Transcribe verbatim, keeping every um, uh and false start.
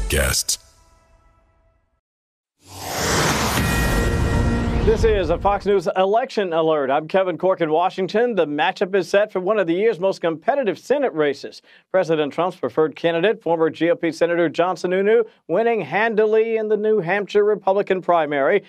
podcasts. This is a Fox News election alert. I'm Kevin Cork in Washington. The matchup is set for one of the year's most competitive Senate races. President Trump's preferred candidate, former G O P Senator John Sununu, winning handily in the New Hampshire Republican primary.